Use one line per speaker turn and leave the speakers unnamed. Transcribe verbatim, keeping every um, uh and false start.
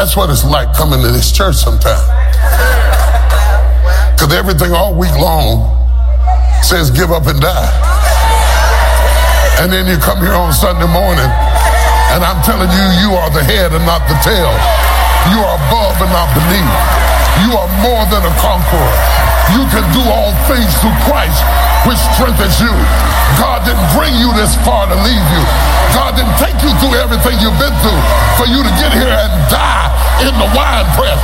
That's what it's like coming to this church sometimes. Because everything all week long says give up and die. And then you come here on Sunday morning, and I'm telling you, you are the head and not the tail. You are above and not beneath. You are more than a conqueror. You can do all things through Christ, which strengthens you. God didn't bring you this far to leave you. God didn't take you through everything you've been through for you to get here and die in the wine press.